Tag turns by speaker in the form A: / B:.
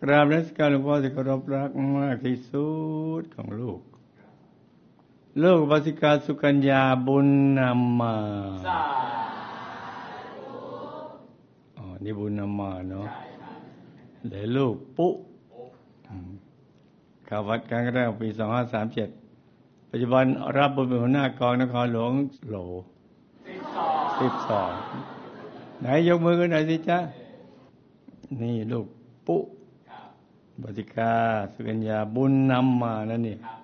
A: กราบนมัสการหลวงพ่อที่เคารพรักมากที่สุดของลูกวสิกาสุกัญญาบุญนำมานี่บุญนำมาเนาะเดี๋ยวลูกปุ๊เข้าวัดครั้งแรกปี2537ปัจจุบันรับบุญเป็นหัวหน้ากองนครหลวงโหล12ไหนยกมือกันหน่อยสิจ๊ะนี่ลูกปุ๊วสิกาสุกัญญาบุญนำมานั่นนี่